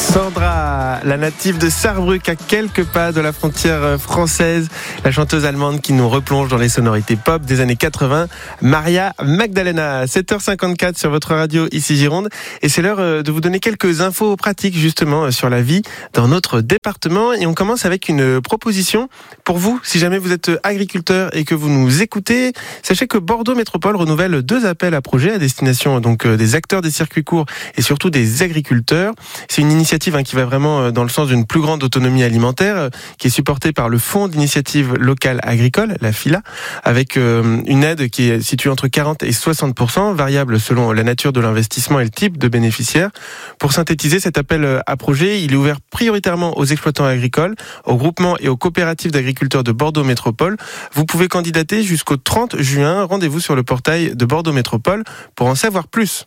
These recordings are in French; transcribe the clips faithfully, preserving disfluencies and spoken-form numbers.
Sandra, la native de Sarrebruck, à quelques pas de la frontière française, la chanteuse allemande qui nous replonge dans les sonorités pop des années quatre-vingts, Maria Magdalena. sept heures cinquante-quatre sur votre radio, ici Gironde, et c'est l'heure de vous donner quelques infos pratiques justement sur la vie dans notre département. Et on commence avec une proposition pour vous, si jamais vous êtes agriculteur et que vous nous écoutez. Sachez que Bordeaux Métropole renouvelle deux appels à projets à destination donc des acteurs des circuits courts et surtout des agriculteurs. C'est une initiative hein, qui va vraiment dans le sens d'une plus grande autonomie alimentaire, euh, qui est supportée par le Fonds d'initiative locale agricole, la FILA, avec euh, une aide qui est située entre quarante et soixante pour cent, variable selon la nature de l'investissement et le type de bénéficiaire. Pour synthétiser, cet appel à projet, il est ouvert prioritairement aux exploitants agricoles, aux groupements et aux coopératives d'agriculteurs de Bordeaux Métropole. Vous pouvez candidater jusqu'au trente juin. Rendez-vous sur le portail de Bordeaux Métropole pour en savoir plus.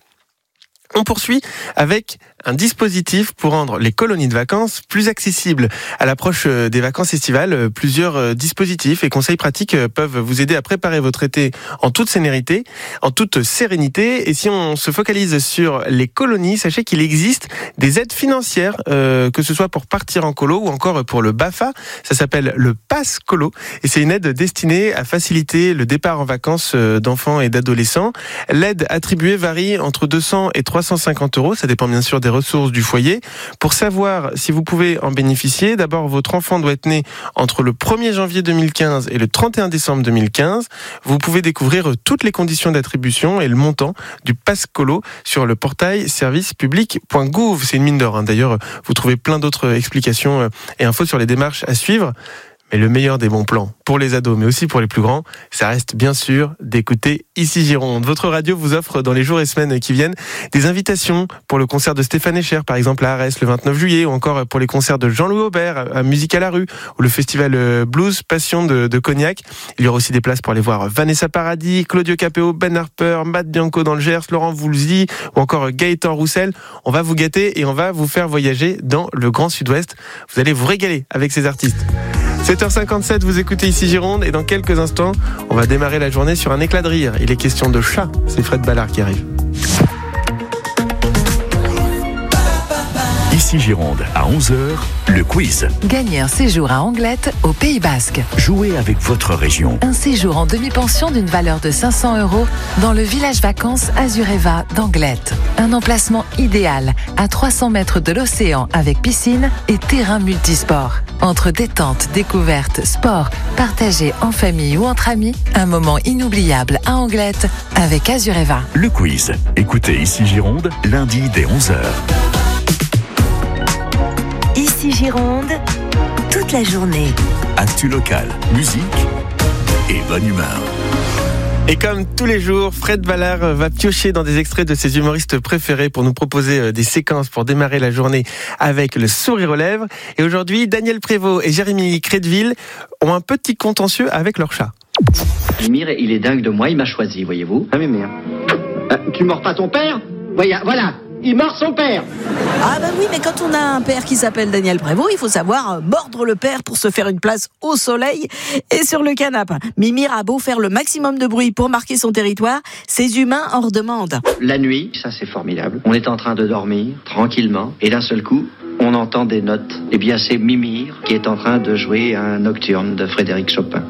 On poursuit avec un dispositif pour rendre les colonies de vacances plus accessibles. À l'approche des vacances estivales, plusieurs dispositifs et conseils pratiques peuvent vous aider à préparer votre été en toute sérénité, en toute sérénité. Et si on se focalise sur les colonies, sachez qu'il existe des aides financières, euh, que ce soit pour partir en colo ou encore pour le BAFA. Ça s'appelle le Pass Colo et c'est une aide destinée à faciliter le départ en vacances d'enfants et d'adolescents. L'aide attribuée varie entre deux cents et trois cent cinquante euros. Ça dépend bien sûr des ressources du foyer. Pour savoir si vous pouvez en bénéficier, d'abord votre enfant doit être né entre le premier janvier deux mille quinze et le trente et un décembre deux mille quinze. Vous pouvez découvrir toutes les conditions d'attribution et le montant du Pass Colo sur le portail service public point gouv. C'est une mine d'or. Hein. D'ailleurs, vous trouvez plein d'autres explications et infos sur les démarches à suivre. Mais le meilleur des bons plans pour les ados, mais aussi pour les plus grands, ça reste bien sûr d'écouter Ici Gironde. Votre radio vous offre dans les jours et semaines qui viennent des invitations pour le concert de Stéphane Echer, par exemple à Arès le vingt-neuf juillet, ou encore pour les concerts de Jean-Louis Aubert à Musique à la rue, ou le festival Blues Passion de, de Cognac. Il y aura aussi des places pour aller voir Vanessa Paradis, Claudio Capéo, Ben Harper, Matt Bianco dans le Gers, Laurent Voulzy, ou encore Gaëtan Roussel. On va vous gâter et on va vous faire voyager dans le Grand Sud-Ouest. Vous allez vous régaler avec ces artistes. sept heures cinquante-sept, vous écoutez Ici Gironde et dans quelques instants, on va démarrer la journée sur un éclat de rire. Il est question de chat, c'est Fred Ballard qui arrive. Ici Gironde, à onze heures, le quiz. Gagnez un séjour à Anglette, au Pays Basque. Jouez avec votre région. Un séjour en demi-pension d'une valeur de cinq cents euros dans le village vacances Azureva d'Anglette. Un emplacement idéal, à trois cents mètres de l'océan avec piscine et terrain multisport. Entre détente, découverte, sport, partagé en famille ou entre amis, un moment inoubliable à Anglette avec Azureva. Le quiz. Écoutez Ici Gironde, lundi dès onze heures. Ici Gironde, toute la journée. Actu locale, musique et bonne humeur. Et comme tous les jours, Fred Ballard va piocher dans des extraits de ses humoristes préférés pour nous proposer des séquences pour démarrer la journée avec le sourire aux lèvres. Et aujourd'hui, Daniel Prévost et Jérémy Crédville ont un petit contentieux avec leur chat. Mimir, il est dingue de moi, il m'a choisi, voyez-vous. Ah, Mimir. Euh, tu mords pas ton père ? Voyez, voilà, il mord son père. Ah bah oui, mais quand on a un père qui s'appelle Daniel Prévost, il faut savoir mordre le père pour se faire une place au soleil et sur le canapé. Mimir a beau faire le maximum de bruit pour marquer son territoire, ses humains en redemandent. La nuit, ça c'est formidable. On est en train de dormir, tranquillement, et d'un seul coup, on entend des notes. Eh bien, c'est Mimir qui est en train de jouer un nocturne de Frédéric Chopin.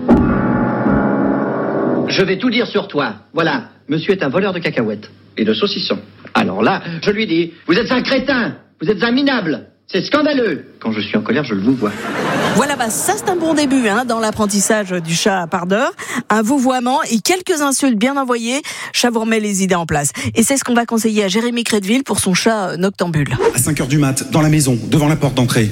Je vais tout dire sur toi. Voilà, monsieur est un voleur de cacahuètes et de saucissons. Alors là, je lui dis, vous êtes un crétin, vous êtes un minable, c'est scandaleux. Quand je suis en colère, je le vous vois. Voilà, bah ça c'est un bon début hein, dans l'apprentissage du chat pardeur. Un vouvoiement et quelques insultes bien envoyées, chat vous remet les idées en place. Et c'est ce qu'on va conseiller à Jérémy Crédville pour son chat noctambule. À cinq heures du mat, dans la maison, devant la porte d'entrée.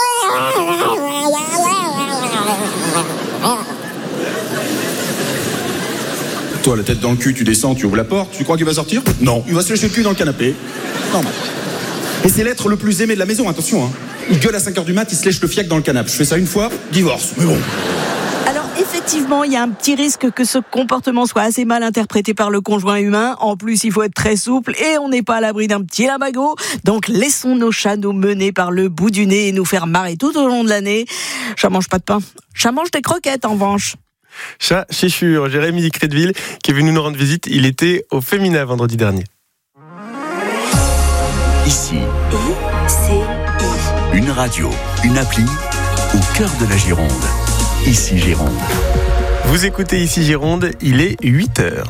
Toi, la tête dans le cul, tu descends, tu ouvres la porte, tu crois qu'il va sortir ? Non, il va se lécher le cul dans le canapé. Normal. Et c'est l'être le plus aimé de la maison, attention. Hein. Il gueule à cinq heures du mat, il se lèche le fiac dans le canapé. Je fais ça une fois, divorce. Mais bon. Alors effectivement, il y a un petit risque que ce comportement soit assez mal interprété par le conjoint humain. En plus, il faut être très souple et on n'est pas à l'abri d'un petit lambago. Donc laissons nos chats nous mener par le bout du nez et nous faire marrer tout au long de l'année. Chat mange pas de pain. Chat mange des croquettes en revanche. Chat chéchure, Jérémy Crédville qui est venu nous rendre visite. Il était au Fémina vendredi dernier. Ici, C I. Une radio, une appli, au cœur de la Gironde. Ici Gironde. Vous écoutez Ici Gironde, il est huit heures.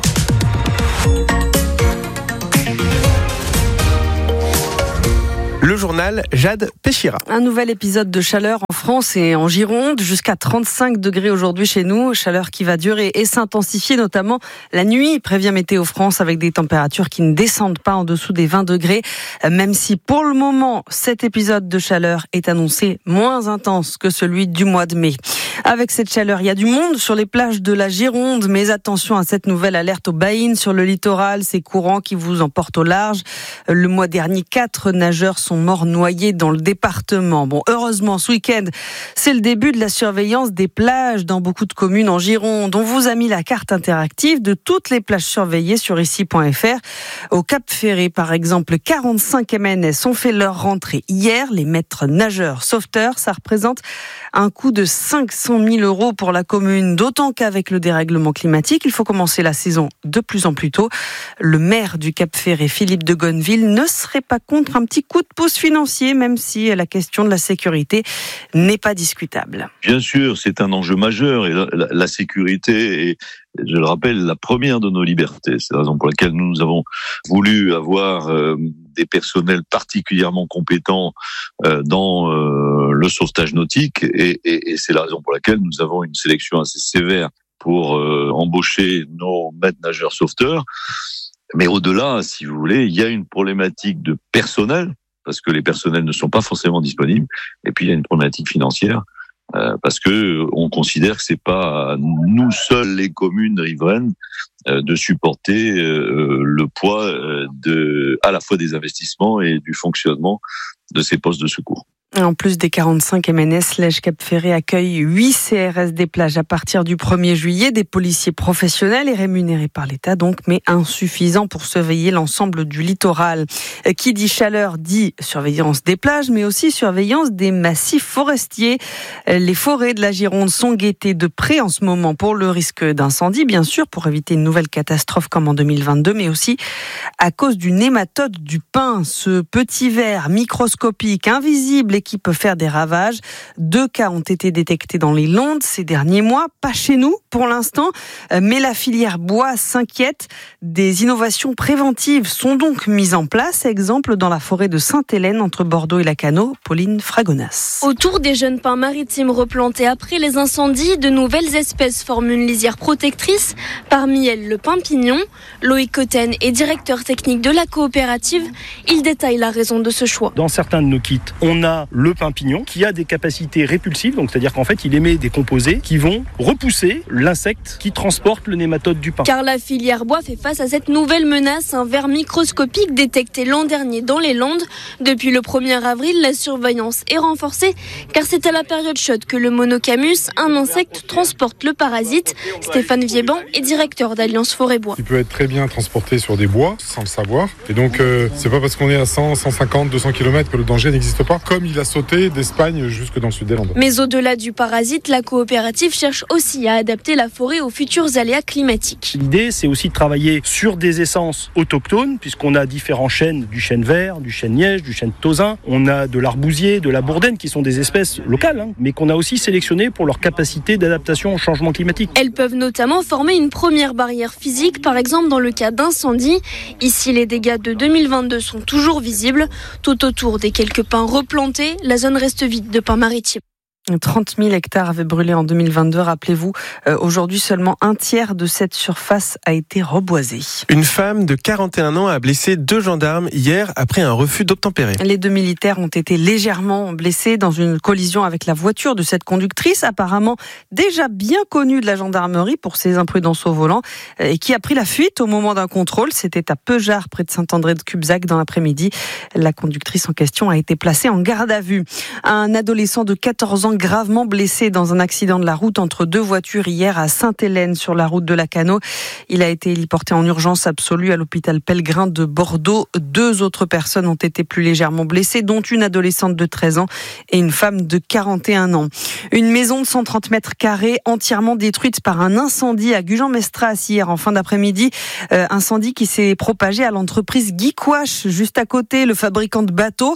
Le journal Jade Péchira. Un nouvel épisode de chaleur en France et en Gironde, jusqu'à trente-cinq degrés aujourd'hui chez nous, chaleur qui va durer et s'intensifier notamment la nuit, prévient Météo France, avec des températures qui ne descendent pas en dessous des vingt degrés, même si pour le moment cet épisode de chaleur est annoncé moins intense que celui du mois de mai. Avec cette chaleur, il y a du monde sur les plages de la Gironde, mais attention à cette nouvelle alerte aux baïnes sur le littoral, ces courants qui vous emportent au large. Le mois dernier, quatre nageurs sont morts noyés dans le département. Bon, heureusement, ce week-end, c'est le début de la surveillance des plages dans beaucoup de communes en Gironde. On vous a mis la carte interactive de toutes les plages surveillées sur ici point f r. Au Cap-Ferré, par exemple, quarante-cinq M N S ont fait leur rentrée hier. Les maîtres nageurs sauveteurs, ça représente un coût de cinq cent mille euros pour la commune, d'autant qu'avec le dérèglement climatique, il faut commencer la saison de plus en plus tôt. Le maire du Cap-Ferré, Philippe de Gonneville, ne serait pas contre un petit coup de pouce financier, même si la question de la sécurité n'est pas discutable. Bien sûr, c'est un enjeu majeur et la, la, la sécurité est, je le rappelle, la première de nos libertés. C'est la raison pour laquelle nous avons voulu avoir euh, des personnels particulièrement compétents euh, dans euh, le sauvetage nautique et, et, et c'est la raison pour laquelle nous avons une sélection assez sévère pour euh, embaucher nos maîtres nageurs sauveteurs. Mais au-delà, si vous voulez, il y a une problématique de personnel, parce que les personnels ne sont pas forcément disponibles, et puis il y a une problématique financière, euh, parce que on considère que c'est pas à nous seuls, les communes riveraines, euh, de supporter euh, le poids euh, de, à la fois des investissements et du fonctionnement de ces postes de secours. En plus des quarante-cinq M N S, Lège Cap-Ferré accueille huit C R S des plages à partir du premier juillet, des policiers professionnels et rémunérés par l'État donc, mais insuffisants pour surveiller l'ensemble du littoral. Qui dit chaleur dit surveillance des plages, mais aussi surveillance des massifs forestiers. Les forêts de la Gironde sont guettées de près en ce moment pour le risque d'incendie, bien sûr, pour éviter une nouvelle catastrophe comme en deux mille vingt-deux, mais aussi à cause du nématode du pin, ce petit ver microscopique, invisible et qui peut faire des ravages. Deux cas ont été détectés dans les Landes ces derniers mois, pas chez nous pour l'instant, mais la filière bois s'inquiète. Des innovations préventives sont donc mises en place, exemple dans la forêt de Sainte-Hélène entre Bordeaux et Lacanau. Pauline Fragonas. Autour des jeunes pins maritimes replantés après les incendies, de nouvelles espèces forment une lisière protectrice, parmi elles le pin pignon. Loïc Cotten est directeur technique de la coopérative. Il détaille la raison de ce choix. Dans certains de nos kits, on a le pin pignon qui a des capacités répulsives, donc c'est-à-dire qu'en fait il émet des composés qui vont repousser l'insecte qui transporte le nématode du pin. Car la filière bois fait face à cette nouvelle menace, un ver microscopique détecté l'an dernier dans les Landes. Depuis le premier avril, la surveillance est renforcée car c'est à la période chaude que le monocamus, un insecte, transporte le parasite. Stéphane Viéban est directeur d'Alliance Forêt Bois. Il peut être très bien transporté sur des bois sans le savoir et donc euh, c'est pas parce qu'on est à cent, cent cinquante, deux cents kilomètres que le danger n'existe pas, comme il a sauté d'Espagne jusque dans le sud des Landes. Mais au-delà du parasite, la coopérative cherche aussi à adapter la forêt aux futurs aléas climatiques. L'idée, c'est aussi de travailler sur des essences autochtones, puisqu'on a différents chênes, du chêne vert, du chêne liège, du chêne tausin. On a de l'arbousier, de la bourdaine, qui sont des espèces locales, hein, mais qu'on a aussi sélectionnées pour leur capacité d'adaptation au changement climatique. Elles peuvent notamment former une première barrière physique, par exemple dans le cas d'incendie. Ici, les dégâts de deux mille vingt-deux sont toujours visibles. Tout autour des quelques pins replantés, la zone reste vide de pins maritimes. trente mille hectares avaient brûlé en deux mille vingt-deux, rappelez-vous. Euh, aujourd'hui, seulement un tiers de cette surface a été reboisée. Une femme de quarante et un ans a blessé deux gendarmes hier après un refus d'obtempérer. Les deux militaires ont été légèrement blessés dans une collision avec la voiture de cette conductrice, apparemment déjà bien connue de la gendarmerie pour ses imprudences au volant, et qui a pris la fuite au moment d'un contrôle. C'était à Peugeard, près de Saint-André-de-Cubzac, dans l'après-midi. La conductrice en question a été placée en garde à vue. Un adolescent de quatorze ans gravement blessé dans un accident de la route entre deux voitures hier à Sainte-Hélène sur la route de Lacanau. Il a été héliporté en urgence absolue à l'hôpital Pellegrin de Bordeaux. Deux autres personnes ont été plus légèrement blessées, dont une adolescente de treize ans et une femme de quarante et un ans. Une maison de cent trente mètres carrés entièrement détruite par un incendie à Gujan-Mestras hier en fin d'après-midi. Euh, incendie qui s'est propagé à l'entreprise Guiquache, juste à côté, le fabricant de bateaux.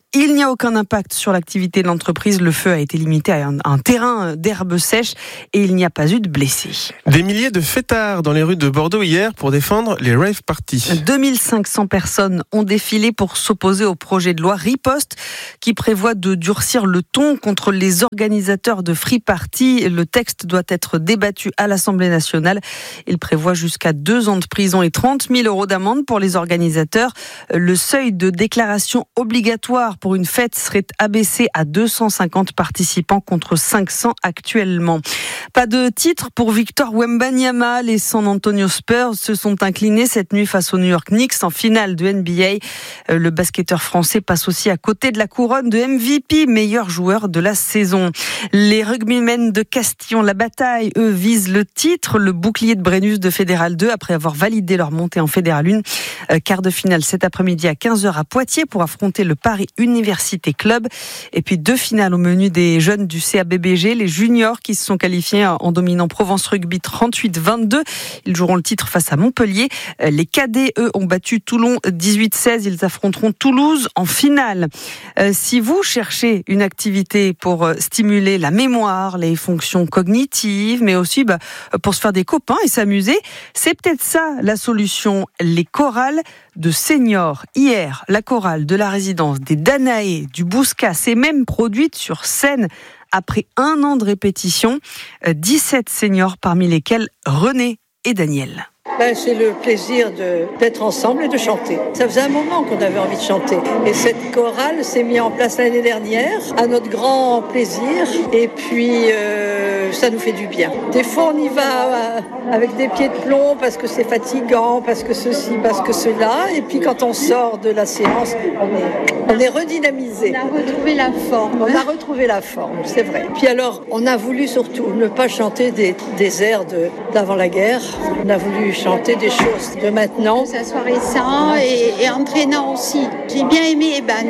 Il n'y a aucun impact sur l'activité de l'entreprise. Le feu a été limité à un, un terrain d'herbe sèche et il n'y a pas eu de blessés. Des milliers de fêtards dans les rues de Bordeaux hier pour défendre les rave parties. deux mille cinq cents personnes ont défilé pour s'opposer au projet de loi Riposte qui prévoit de durcir le ton contre les organisateurs de free party. Le texte doit être débattu à l'Assemblée nationale. Il prévoit jusqu'à deux ans de prison et trente mille euros d'amende pour les organisateurs. Le seuil de déclaration obligatoire pour une fête serait abaissé à deux cent cinquante participants contre cinq cents actuellement. Pas de titre pour Victor Wembanyama. Les San Antonio Spurs se sont inclinés cette nuit face aux New York Knicks en finale de N B A. Le basketteur français passe aussi à côté de la couronne de M V P, meilleur joueur de la saison. Les rugbymen de Castillon-la Bataille, eux, visent le titre, le bouclier de Brennus de Fédéral deux après avoir validé leur montée en Fédéral un. Quart de finale cet après-midi à quinze heures à Poitiers pour affronter le Paris Université Club. Et puis deux finales au menu des jeunes du C A B B G, les juniors qui se sont qualifiés en dominant Provence Rugby trente-huit vingt-deux. Ils joueront le titre face à Montpellier. Les cadets, eux, ont battu Toulon dix-huit seize. Ils affronteront Toulouse en finale. Euh, si vous cherchez une activité pour stimuler la mémoire, les fonctions cognitives, mais aussi bah, pour se faire des copains et s'amuser, c'est peut-être ça la solution. Les chorales de seniors. Hier, la chorale de la résidence des Danaé du Bouscat s'est même produite sur scène après un an de répétition. dix-sept seniors, parmi lesquels René et Daniel. Ben, c'est le plaisir de, d'être ensemble et de chanter. Ça faisait un moment qu'on avait envie de chanter. Et cette chorale s'est mise en place l'année dernière, à notre grand plaisir. Et puis, euh, ça nous fait du bien. Des fois, on y va avec des pieds de plomb parce que c'est fatigant, parce que ceci, parce que cela. Et puis, quand on sort de la séance, on est, on est redynamisé. On a retrouvé la forme. On a retrouvé la forme, c'est vrai. Puis alors, on a voulu surtout ne pas chanter des, des airs de, d'avant la guerre. On a voulu chanter des choses de maintenant. Que ça soit récent et, et entraînant aussi. J'ai bien aimé Eban.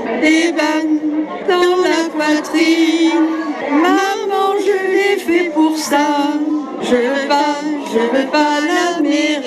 Eban dans la poitrine, maman je l'ai fait pour ça. Je veux pas, je veux pas la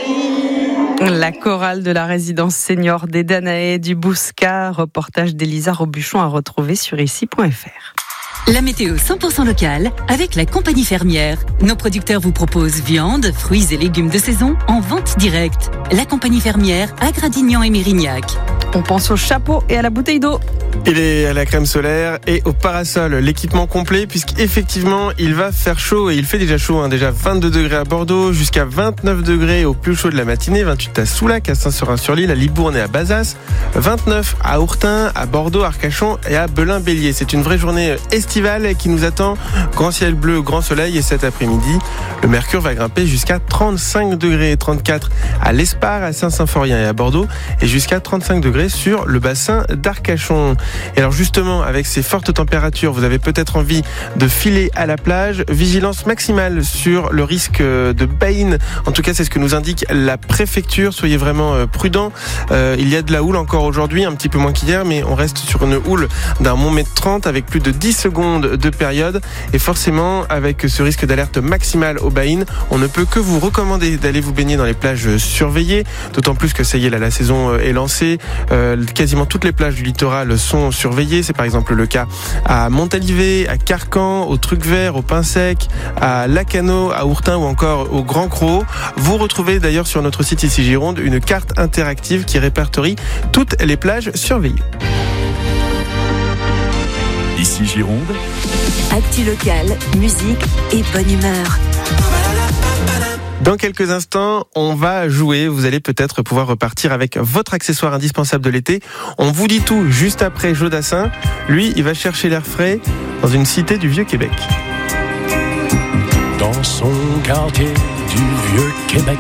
mairie. La chorale de la résidence senior des Danaé du Bouscat, reportage d'Elisa Robuchon à retrouver sur ici point f r. La météo cent pour cent locale avec la compagnie fermière. Nos producteurs vous proposent viande, fruits et légumes de saison en vente directe. La compagnie fermière à Gradignan et Mérignac. On pense au chapeau et à la bouteille d'eau. Il est à la crème solaire et au parasol, l'équipement complet, puisqu'effectivement il va faire chaud et il fait déjà chaud, hein, déjà vingt-deux degrés à Bordeaux, jusqu'à vingt-neuf degrés au plus chaud de la matinée, vingt-huit à Soulac, à Saint-Seurin-sur-Lille, à Libourne et à Bazas, vingt-neuf à Ourtin, à Bordeaux, Arcachon et à Belin-Bélier. C'est une vraie journée estivale qui nous attend, grand ciel bleu, grand soleil, et cet après-midi, le mercure va grimper jusqu'à trente-cinq degrés, trente-quatre à l'Espar, à Saint-Symphorien et à Bordeaux, et jusqu'à trente-cinq degrés sur le bassin d'Arcachon. Et alors justement, avec ces fortes températures, vous avez peut-être envie de filer à la plage. Vigilance maximale sur le risque de baïne. En tout cas, c'est ce que nous indique la préfecture. Soyez vraiment prudents. Euh, il y a de la houle encore aujourd'hui, un petit peu moins qu'hier, mais on reste sur une houle d'un bon mètre trente avec plus de dix secondes de période. Et forcément, avec ce risque d'alerte maximale au baïne, on ne peut que vous recommander d'aller vous baigner dans les plages surveillées. D'autant plus que ça y est, là, la saison est lancée. Euh, quasiment toutes les plages du littoral sont surveillés. C'est par exemple le cas à Montalivet, à Carcan, au Truc Vert, au Pin Sec, à Lacano, à Ourtin ou encore au Grand Croc. Vous retrouvez d'ailleurs sur notre site ici Gironde une carte interactive qui répertorie toutes les plages surveillées. Ici Gironde. Actu locale, musique et bonne humeur. Dans quelques instants, on va jouer. Vous allez peut-être pouvoir repartir avec votre accessoire indispensable de l'été. On vous dit tout juste après Jodassin. Lui, il va chercher l'air frais dans une cité du Vieux-Québec. Dans son quartier du Vieux-Québec,